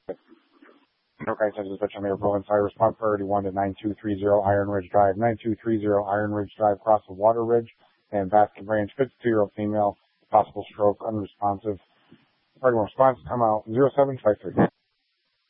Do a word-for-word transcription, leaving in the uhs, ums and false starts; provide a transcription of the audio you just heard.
Okay, so dispatch on the airport fire response priority one to nine two three zero Iron Ridge Drive, nine two three zero Iron Ridge Drive, cross the Water Ridge and Baskin Branch, fifty-two-year-old female, possible stroke, unresponsive. Party response, come out zero seven five three.